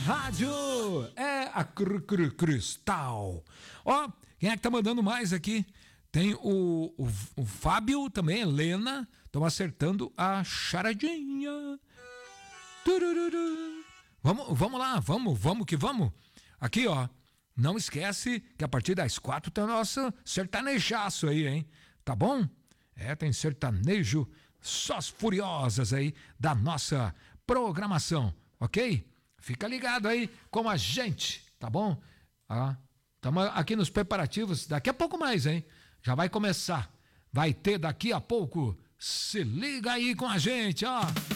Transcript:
rádio é a Cristal. Ó, quem é que tá mandando mais aqui? Tem o Fábio, também, Helena, estão acertando a charadinha. Turururu. Vamos lá, vamos que vamos. Aqui, ó, não esquece que a partir das 4 tem o nosso sertanejaço aí, hein? Tá bom? Tem sertanejo, só as furiosas aí da nossa programação, ok? Fica ligado aí com a gente, tá bom? Estamos aqui nos preparativos, daqui a pouco mais, hein? Já vai começar, vai ter daqui a pouco, se liga aí com a gente, ó.